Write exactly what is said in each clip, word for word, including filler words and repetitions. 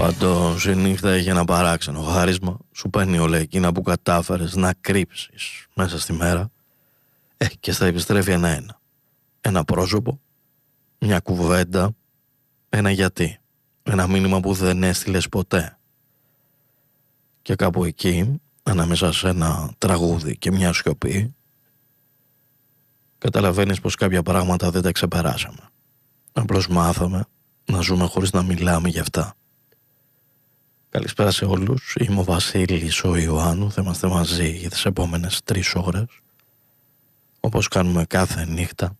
Πάντως η νύχτα έχει ένα παράξενο χάρισμα. Σου παίρνει όλα εκείνα που κατάφερες να κρύψεις μέσα στη μέρα, ε, και στα επιστρέφει ένα-ένα. Ένα πρόσωπο, μια κουβέντα, ένα γιατί, ένα μήνυμα που δεν έστειλες ποτέ. Και κάπου εκεί, ανάμεσα σε ένα τραγούδι και μια σιωπή, καταλαβαίνεις πως κάποια πράγματα δεν τα ξεπεράσαμε. Απλώς μάθαμε να ζούμε χωρίς να μιλάμε γι' αυτά. Καλησπέρα σε όλους, είμαι ο Βασίλης ο Ιωάννου, θα είμαστε μαζί για τις επόμενες τρεις ώρες, όπως κάνουμε κάθε νύχτα,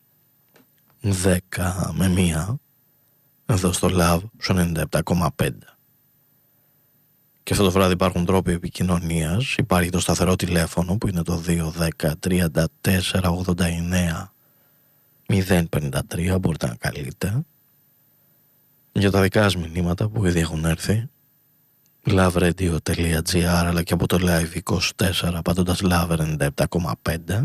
δέκα με μία, εδώ στο Love, στο ενενήντα επτά κόμμα πέντε. Και αυτό το βράδυ υπάρχουν τρόποι επικοινωνίας. Υπάρχει το σταθερό τηλέφωνο που είναι το δύο ένα μηδέν τρία τέσσερα ογδόντα εννέα μηδέν πενήντα τρία, μπορείτε να καλείτε για τα δικά σας μηνύματα που ήδη έχουν έρθει. loveradio.gr, αλλά και από το Live είκοσι τέσσερα πατώντας Love ενενήντα επτά κόμμα πέντε.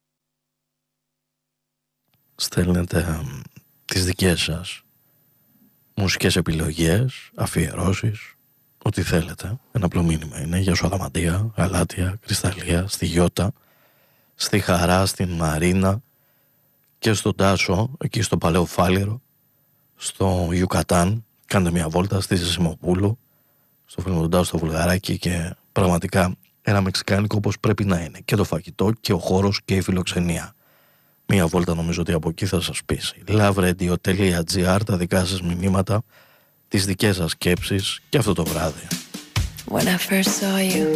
Στέλνετε τις δικές σας μουσικές επιλογές, αφιερώσεις, ό,τι θέλετε. Ένα απλό μήνυμα είναι για σου Αδαμαντία, Γαλάτια, Κρυσταλλία, στη Γιώτα, στη Χαρά, στην Μαρίνα και στον Τάσο, εκεί στο Παλαιό Φάληρο, στο Ιουκατάν. Κάντε μια βόλτα στη Ζεσιμοπούλου, στο φίλο του Τάσο στο Βουλγαράκι, και πραγματικά ένα μεξικάνικο όπως πρέπει να είναι. Και το φαγητό και ο χώρος και η φιλοξενία. Μια βόλτα νομίζω ότι από εκεί θα σας πείσει. loveradio.gr, τα δικά σας μηνύματα, τις δικές σας σκέψεις και αυτό το βράδυ. When I first saw you,